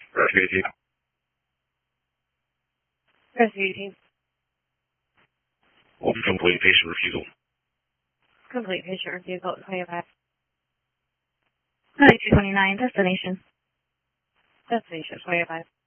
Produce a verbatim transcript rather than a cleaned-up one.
Rescue eighteen. Rescue eighteen. Will be complete patient refusal. Complete patient refusal at twenty-five. ninety-two twenty-nine, destination. Destination twenty-five.